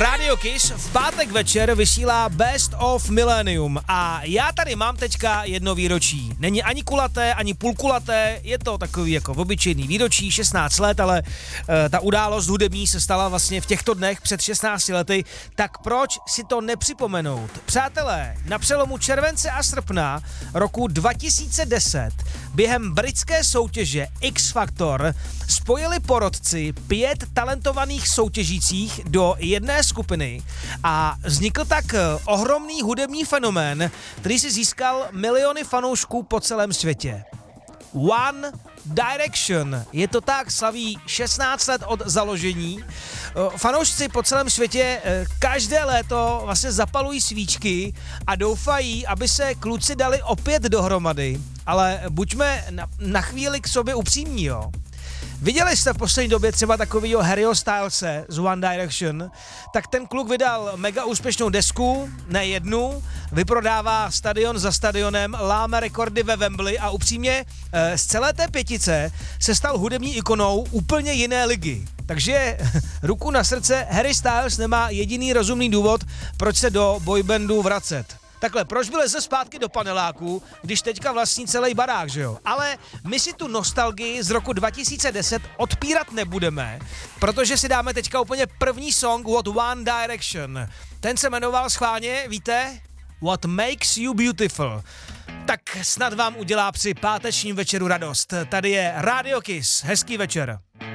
Radio Kiss v pátek večer vysílá Best of Millennium a já tady mám teďka jedno výročí. Není ani kulaté, ani půlkulaté, je to takový jako obyčejný výročí, 16 let, ale ta událost hudební se stala vlastně v těchto dnech před 16 lety, tak proč si to nepřipomenout? Přátelé, na přelomu července a srpna roku 2010 během britské soutěže X Factor spojili porotci 5 talentovaných soutěžících do jedné skupiny a vznikl tak ohromný hudební fenomén, který si získal miliony fanoušků po celém světě. One Direction, je to tak, slaví 16 let od založení. Fanoušci po celém světě každé léto vlastně zapalují svíčky a doufají, aby se kluci dali opět dohromady. Ale buďme na chvíli k sobě upřímní, jo. Viděli jste v poslední době třeba takovýho Harryho Stylese z One Direction, tak ten kluk vydal mega úspěšnou desku, ne jednu, vyprodává stadion za stadionem, láme rekordy ve Wembley a upřímně z celé té pětice se stal hudební ikonou úplně jiné ligy. Takže ruku na srdce, Harry Styles nemá jediný rozumný důvod, proč se do boybandu vracet. Takhle, proč by leze zpátky do paneláku, když teďka vlastní celý barák, že jo? Ale my si tu nostalgii z roku 2010 odpírat nebudeme, protože si dáme teďka úplně první song od One Direction. Ten se jmenoval schválně, víte? What Makes You Beautiful. Tak snad vám udělá při pátečním večeru radost. Tady je Radio Kiss. Hezký večer.